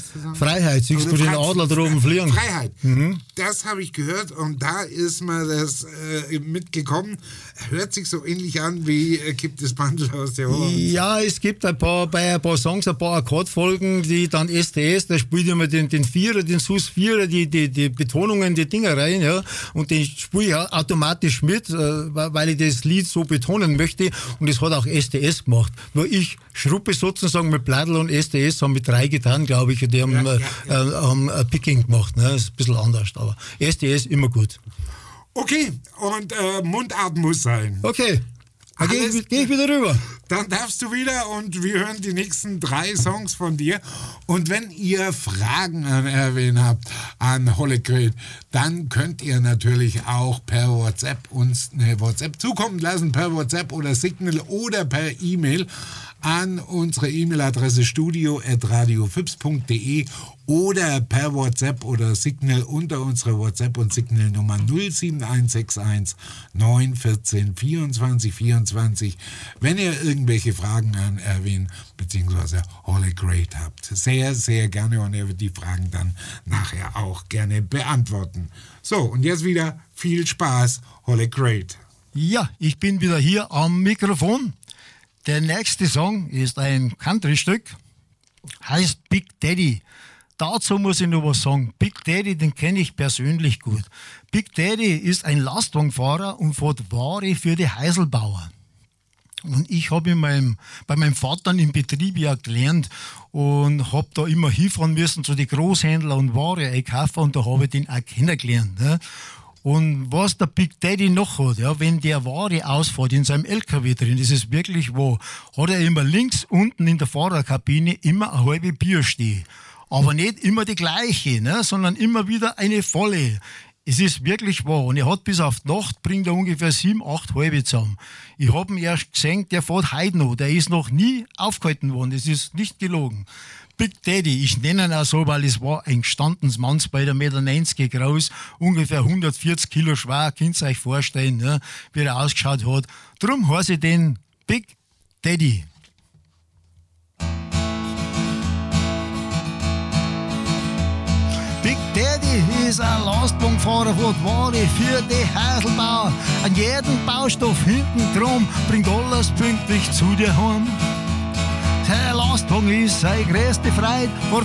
hast du gesagt? Freiheit, siehst du den Adler da oben fliegen? Freiheit, das habe ich gehört und da ist mir das mitgekommen. Hört sich so ähnlich an wie Gibt es Bandel aus der Ohren. Ja, es gibt bei ein paar Songs ein paar Akkordfolgen, die dann STS, da spielt immer den Vierer, den Sus-Vierer, die Betonungen, die Dinger rein, ja, und den spiele ich automatisch mit, weil ich das Lied so betonen möchte, und das hat auch STS gemacht. Nur ich schruppe sozusagen mit Bladl und STS haben mit 3 getan, glaube ich, und die haben Picking gemacht, ne, das ist ein bisschen anders, aber STS immer gut. Okay, und Mundart muss sein. Okay. Dann geh ich wieder rüber. Dann darfst du wieder und wir hören die nächsten 3 Songs von dir. Und wenn ihr Fragen an Erwin habt, an Hollegret, dann könnt ihr natürlich auch per WhatsApp uns eine WhatsApp zukommen lassen, per WhatsApp oder Signal oder per E-Mail an unsere E-Mail-Adresse studio@radiofips.de oder per WhatsApp oder Signal unter unserer WhatsApp- und Signal-Nummer 07161 914 24 24, wenn ihr irgendwelche Fragen an Erwin bzw. Hollegret habt. Sehr, sehr gerne, und er wird die Fragen dann nachher auch gerne beantworten. So, und jetzt wieder viel Spaß, Hollegret. Ja, ich bin wieder hier am Mikrofon. Der nächste Song ist ein Country-Stück, heißt Big Daddy. Dazu muss ich noch was sagen. Big Daddy, den kenne ich persönlich gut. Big Daddy ist ein Lastwagenfahrer und fährt Ware für die Heiselbauer. Und ich habe bei meinem Vater im Betrieb ja gelernt und habe da immer hinfahren müssen zu den Großhändlern und Ware einkaufen, und da habe ich den auch kennengelernt. Ne? Und was der Big Daddy noch hat, ja, wenn der Ware ausfährt in seinem LKW drin, das ist wirklich wahr, hat er immer links unten in der Fahrerkabine immer eine halbe Bier stehen. Aber nicht immer die gleiche, ne, sondern immer wieder eine volle. Es ist wirklich wahr. Und er hat bis auf die Nacht, bringt er ungefähr 7, 8 halbe zusammen. Ich habe ihn erst gesehen, der fährt heute noch. Der ist noch nie aufgehalten worden. Das ist nicht gelogen. Big Daddy, ich nenne ihn auch so, weil es war ein gestandenes Manns bei 1,90 Meter groß, ungefähr 140 Kilo schwer, könnt ihr euch vorstellen, ne, wie er ausgeschaut hat. Darum heiße ich den Big Daddy. Big Daddy ist ein Lastwagenfahrer, fährt Ware für die Heiselbauer. An jeden Baustoff hinten drum, bringt alles pünktlich zu dir heim. Sein Lastwagen ist seine größte Freude.